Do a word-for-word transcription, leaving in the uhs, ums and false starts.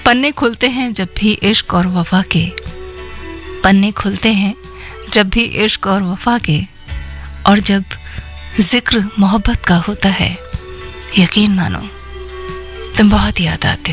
पन्ने खुलते हैं जब भी इश्क और वफा के, पन्ने खुलते हैं जब भी इश्क और वफा के, और जब जिक्र मोहब्बत का होता है, यकीन मानो तुम बहुत याद आते हो।